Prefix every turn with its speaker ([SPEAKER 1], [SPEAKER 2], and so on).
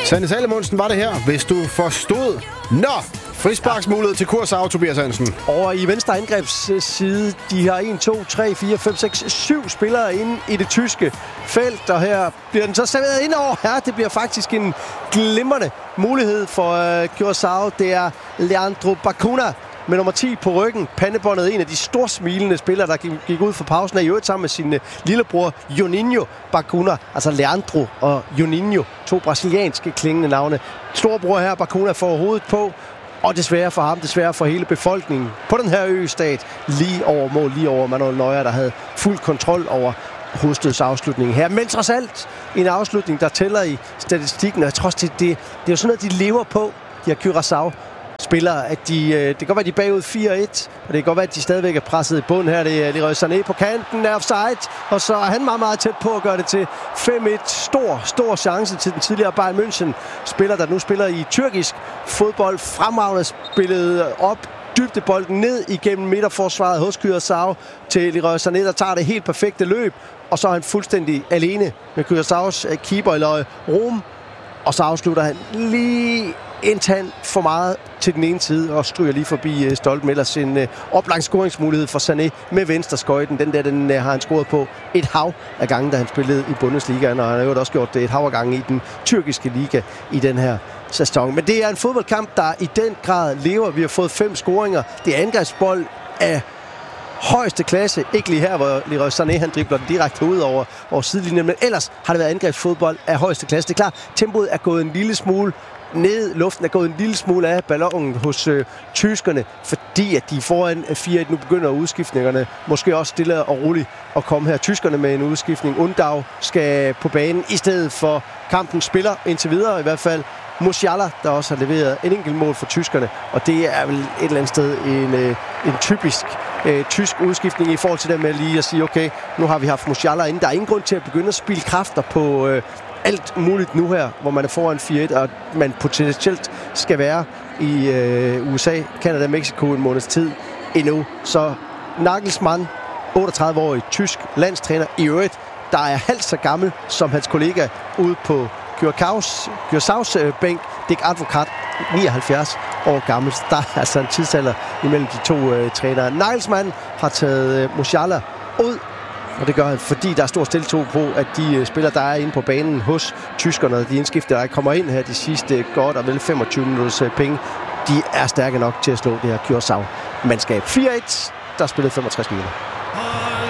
[SPEAKER 1] Sanne Salomonsen var det her, hvis du forstod. Nå, frisparksmulighed til Curaçao, Tobias Hansen.
[SPEAKER 2] Over i venstre angrebsside, de har 1, 2, 3, 4, 5, 6, 7 spillere inde i det tyske felt, og her bliver den så serveret indover. Ja, det bliver faktisk en glimrende mulighed for Curaçao. Det er Leandro Bacuna med nummer 10 på ryggen. Pandebåndet, en af de storsmilende spillere, der gik ud for pausen, er i øvrigt sammen med sin lillebror Juninho Bacuna. Altså Leandro og Juninho, to brasilianske klingende navne. Storbror her, Bacuna får hovedet på, og desværre for ham, desværre for hele befolkningen på den her østat, lige over mål, lige over Manuel Neuer, der havde fuld kontrol over hovedstødsafslutningen her. Men trods alt en afslutning, der tæller i statistikken, og jeg tror også, det er jo sådan noget, de lever på, de her Curaçao spillere, at det kan godt være, de er bagud 4-1, og det kan godt være, at de stadigvæk er presset i bund her. Det er Leroy Sané på kanten, er offside, og så er han meget, meget tæt på at gøre det til 5-1. Stor chance til den tidligere Bayern München spiller, der nu spiller i tyrkisk fodbold. Fremragende spillet op, dybdebolden ned igennem midterforsvaret hos Curaçao til Leroy Sané, der tager det helt perfekte løb, og så er han fuldstændig alene med Curaçaos keeper Eloy Rom, og så afslutter han lige en tand for meget til den ene side og stryger lige forbi stolpen. Ellers en oplagt scoringsmulighed for Sané med venstre skøjten. Den har han scoret på et hav af gange, da han spillede i Bundesligaen, og han har jo også gjort det et hav af gange i den tyrkiske liga i den her sæson. Men det er en fodboldkamp, der i den grad lever. Vi har fået 5 scoringer. Det er angrebsbold af højeste klasse. Ikke lige her, hvor Leroy Sané han dribler den direkte ud over sidelinjen, men ellers har det været angrebsfodbold af højeste klasse. Det er klart, tempoet er gået en lille smule ned, luften er gået en lille smule af ballonen hos tyskerne, fordi at de foran 4-1 nu begynder udskiftningerne måske også stille og roligt at komme her. Tyskerne med en udskiftning. Undau skal på banen i stedet for kampen spiller indtil videre, i hvert fald Musiala, der også har leveret en enkelt mål for tyskerne, og det er vel et eller andet sted en typisk tysk udskiftning i forhold til det med lige at sige, okay, nu har vi haft Musiala inde. Der er ingen grund til at begynde at spilde kræfter på alt muligt nu her, hvor man er foran 4-1, og man potentielt skal være i USA, Canada, Mexico en måneds tid endnu. Så Nagelsmann, 38-årig tysk landstræner i øvrigt, der er halvt så gammel som hans kollega ude på Curaçaos bænk, Dick Advocat, 79 år gammel. Der er altså en tidsalder imellem de to trænere. Nagelsmann har taget Musiala ud, og det gør han, fordi der er stor stilletro på, at de spillere, der er inde på banen hos tyskerne, de indskifter, der kommer ind her de sidste godt og vel 25 minutters penge, de er stærke nok til at slå det her Curaçao-mandskab. 4-1, der er spillet 65 minutter.